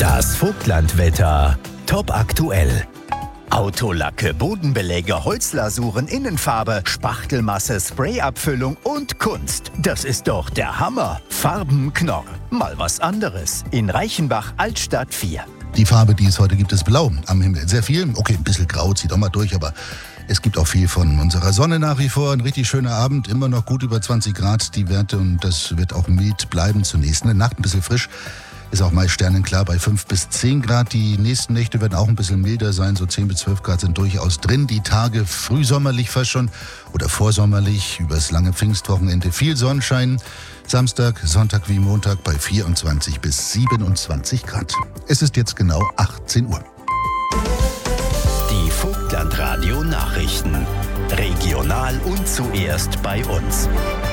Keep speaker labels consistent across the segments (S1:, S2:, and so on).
S1: Das Vogtlandwetter. Top aktuell. Autolacke, Bodenbeläge, Holzlasuren, Innenfarbe, Spachtelmasse, Sprayabfüllung und Kunst. Das ist doch der Hammer. Farbenknorr. Mal was anderes. In Reichenbach, Altstadt 4.
S2: Die Farbe, die es heute gibt, ist blau am Himmel. Sehr viel, okay, ein bisschen grau, zieht auch mal durch, aber es gibt auch viel von unserer Sonne nach wie vor. Ein richtig schöner Abend, immer noch gut über 20 Grad die Werte und das wird auch mild bleiben zunächst. In der Nacht ein bisschen frisch. Ist auch meist sternenklar bei 5 bis 10 Grad. Die nächsten Nächte werden auch ein bisschen milder sein. So 10 bis 12 Grad sind durchaus drin. Die Tage frühsommerlich fast schon oder vorsommerlich. Übers lange Pfingstwochenende viel Sonnenschein. Samstag, Sonntag wie Montag bei 24 bis 27 Grad. Es ist jetzt genau 18 Uhr.
S1: Die Vogtlandradio Nachrichten. Regional und zuerst bei uns.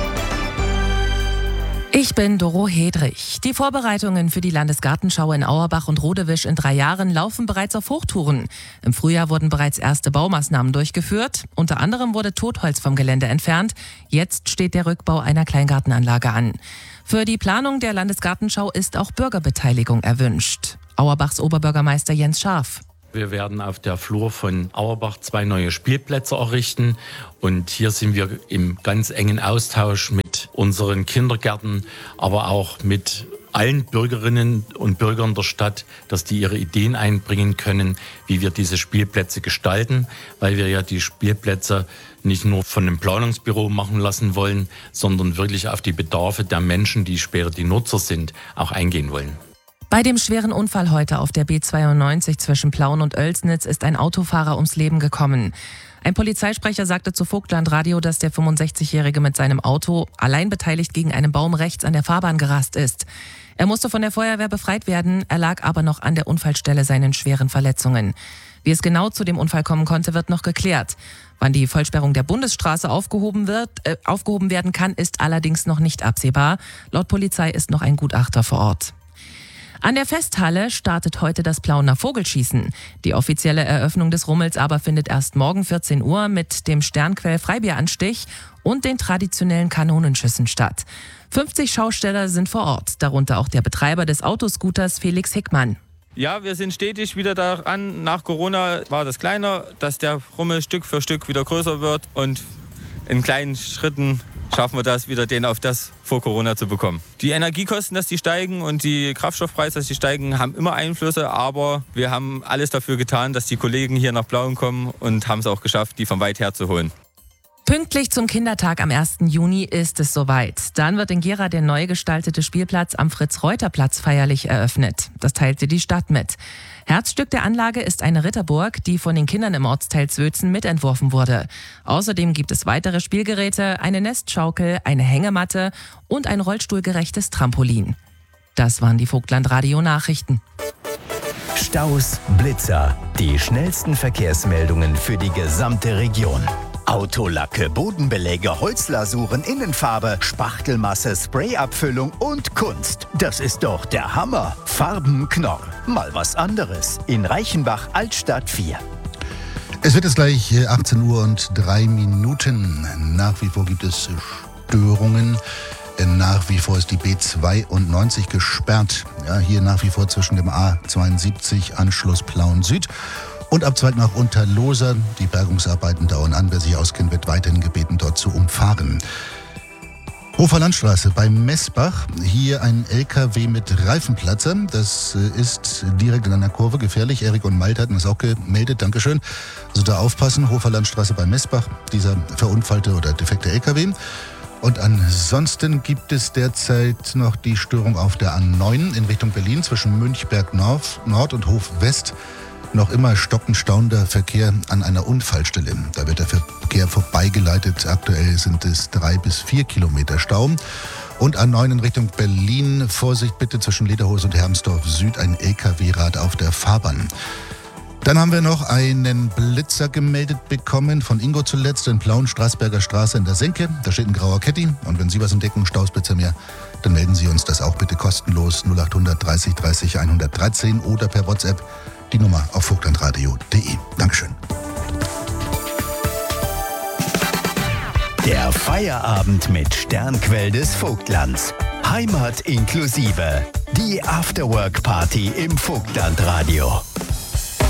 S3: Ich bin Doro Hedrich. Die Vorbereitungen für die Landesgartenschau in Auerbach und Rodewisch in 3 Jahren laufen bereits auf Hochtouren. Im Frühjahr wurden bereits erste Baumaßnahmen durchgeführt. Unter anderem wurde Totholz vom Gelände entfernt. Jetzt steht der Rückbau einer Kleingartenanlage an. Für die Planung der Landesgartenschau ist auch Bürgerbeteiligung erwünscht. Auerbachs Oberbürgermeister Jens Scharf.
S4: Wir werden auf der Flur von Auerbach 2 neue Spielplätze errichten und hier sind wir im ganz engen Austausch mit unseren Kindergärten, aber auch mit allen Bürgerinnen und Bürgern der Stadt, dass die ihre Ideen einbringen können, wie wir diese Spielplätze gestalten, weil wir ja die Spielplätze nicht nur von einem Planungsbüro machen lassen wollen, sondern wirklich auf die Bedarfe der Menschen, die später die Nutzer sind, auch eingehen wollen.
S3: Bei dem schweren Unfall heute auf der B92 zwischen Plauen und Oelsnitz ist ein Autofahrer ums Leben gekommen. Ein Polizeisprecher sagte zu Vogtlandradio, dass der 65-Jährige mit seinem Auto allein beteiligt gegen einen Baum rechts an der Fahrbahn gerast ist. Er musste von der Feuerwehr befreit werden, er lag aber noch an der Unfallstelle seinen schweren Verletzungen. Wie es genau zu dem Unfall kommen konnte, wird noch geklärt. Wann die Vollsperrung der Bundesstraße aufgehoben werden kann, ist allerdings noch nicht absehbar. Laut Polizei ist noch ein Gutachter vor Ort. An der Festhalle startet heute das Plauener Vogelschießen. Die offizielle Eröffnung des Rummels aber findet erst morgen 14 Uhr mit dem Sternquell Freibieranstich und den traditionellen Kanonenschüssen statt. 50 Schausteller sind vor Ort, darunter auch der Betreiber des Autoscooters Felix Hickmann.
S5: Ja, wir sind stetig wieder daran. Nach Corona war das kleiner, dass der Rummel Stück für Stück wieder größer wird und in kleinen Schritten schaffen wir das wieder, den auf das vor Corona zu bekommen. Die Energiekosten, dass die steigen und die Kraftstoffpreise, dass die steigen, haben immer Einflüsse, aber wir haben alles dafür getan, dass die Kollegen hier nach Plauen kommen und haben es auch geschafft, die von weit her zu holen.
S3: Pünktlich zum Kindertag am 1. Juni ist es soweit. Dann wird in Gera der neu gestaltete Spielplatz am Fritz-Reuter-Platz feierlich eröffnet. Das teilte die Stadt mit. Herzstück der Anlage ist eine Ritterburg, die von den Kindern im Ortsteil Zwötzen mitentworfen wurde. Außerdem gibt es weitere Spielgeräte, eine Nestschaukel, eine Hängematte und ein rollstuhlgerechtes Trampolin. Das waren die Vogtlandradio-Nachrichten.
S1: Staus, Blitzer. Die schnellsten Verkehrsmeldungen für die gesamte Region. Autolacke, Bodenbeläge, Holzlasuren, Innenfarbe, Spachtelmasse, Sprayabfüllung und Kunst. Das ist doch der Hammer. Farbenknorr. Mal was anderes. In Reichenbach, Altstadt 4.
S2: Es wird jetzt gleich 18 Uhr und 3 Minuten. Nach wie vor gibt es Störungen. Nach wie vor ist die B92 gesperrt. Ja, hier nach wie vor zwischen dem A72 Anschluss Plauen Süd und Abzweig nach Unterloser. Die Bergungsarbeiten dauern an. Wer sich auskennt, wird weiterhin gebeten, dort zu umfahren. Hofer Landstraße bei Messbach. Hier ein LKW mit Reifenplatzer. Das ist direkt in einer Kurve gefährlich. Erik und Malte hatten das auch gemeldet. Dankeschön. Also da aufpassen. Hofer Landstraße bei Messbach. Dieser verunfallte oder defekte LKW. Und ansonsten gibt es derzeit noch die Störung auf der A9 in Richtung Berlin zwischen Münchberg Nord und Hof West. Noch immer stockenstaunender Verkehr an einer Unfallstelle. Da wird der Verkehr vorbeigeleitet. Aktuell sind es 3 bis 4 Kilometer Stau. Und A9 in Richtung Berlin. Vorsicht bitte zwischen Lederhose und Hermsdorf Süd. Ein LKW-Rad auf der Fahrbahn. Dann haben wir noch einen Blitzer gemeldet bekommen von Ingo zuletzt in Plauen, Straßberger Straße in der Senke. Da steht ein grauer Caddy. Und wenn Sie was entdecken, Stausblitzer mehr, dann melden Sie uns das auch bitte kostenlos 0800 30 30 113 oder per WhatsApp die Nummer auf vogtlandradio.de. Dankeschön.
S1: Der Feierabend mit Sternquell des Vogtlands. Heimat inklusive. Die Afterwork Party im Vogtlandradio.